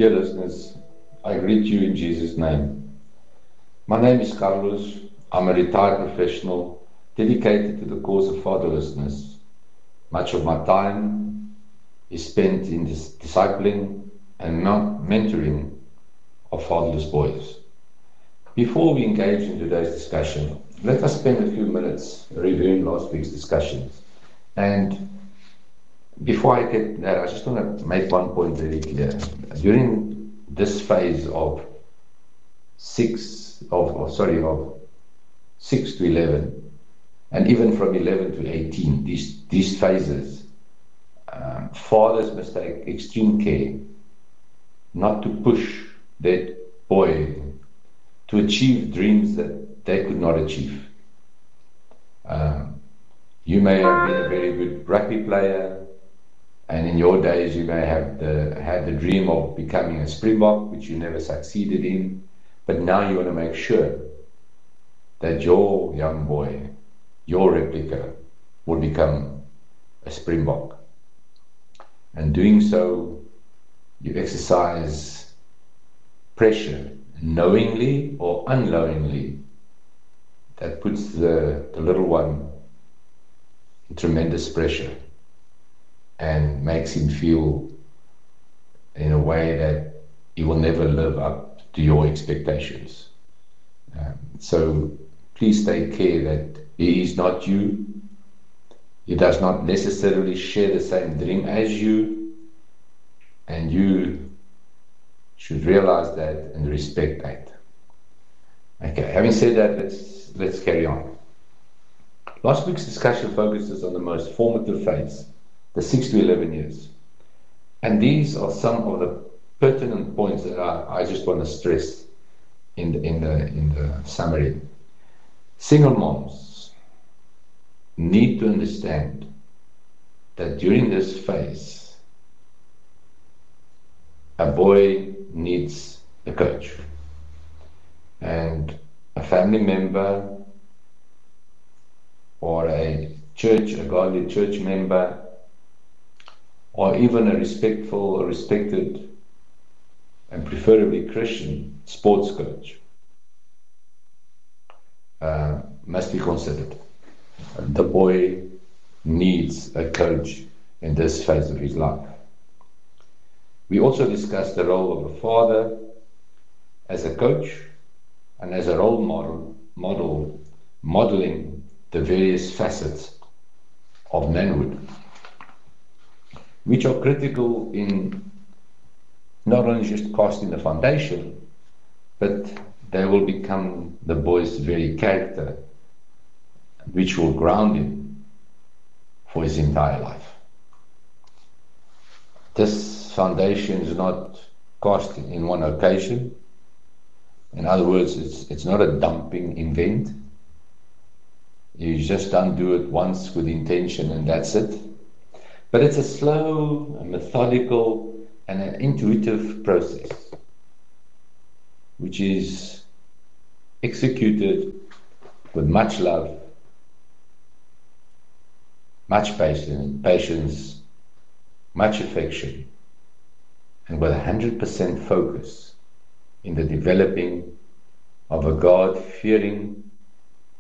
Dear listeners, I greet you in Jesus' name. My name is Carlos. I'm a retired professional dedicated to the cause of fatherlessness. Much of my time is spent in discipling and mentoring of fatherless boys. Before we engage in today's discussion, let us spend a few minutes reviewing last week's discussions. And before I get there, I just want to make one point very clear. During this phase of 6 to 11, and even from 11 to 18, these phases, fathers must take extreme care not to push their boy to achieve dreams that they could not achieve. You may have been a very good rugby player, and in your days you may have had the dream of becoming a Springbok, which you never succeeded in, but now you want to make sure that your young boy, your replica, will become a Springbok. And doing so, you exercise pressure, knowingly or unknowingly, that puts the little one in tremendous pressure and makes him feel in a way that he will never live up to your expectations. So please take care that he is not you. He does not necessarily share the same dream as you, and you should realize that and respect that. Okay, having said that, let's carry on. Last week's discussion focuses on the most formative phase, the 6 to 11 years. And these are some of the pertinent points that I just want to stress in the summary. Single moms need to understand that during this phase, a boy needs a coach. And a family member or a godly church member, or even a respected and preferably Christian sports coach must be considered. The boy needs a coach in this phase of his life. We also discussed the role of a father as a coach and as a role model, modeling the various facets of manhood, which are critical in not only just casting the foundation, but they will become the boy's very character, which will ground him for his entire life. This foundation is not cast in one occasion. In other words, it's not a dumping event. You just don't do it once with intention and that's it. But it's a slow, a methodical, and an intuitive process, which is executed with much love, much patience, much affection, and with 100% focus in the developing of a God-fearing